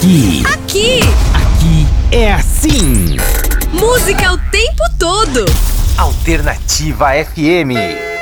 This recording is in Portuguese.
Aqui é assim. música o tempo todo. Alternativa FM.